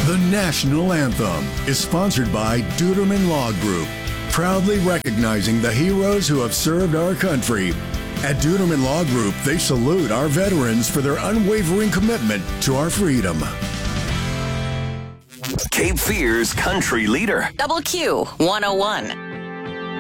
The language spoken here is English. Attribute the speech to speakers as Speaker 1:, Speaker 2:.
Speaker 1: The national anthem is sponsored by Duderman Law Group, proudly recognizing the heroes who have served our country. At Duderman Law Group, they salute our veterans for their unwavering commitment to our freedom.
Speaker 2: Cape Fear's country leader.
Speaker 3: Double Q 101.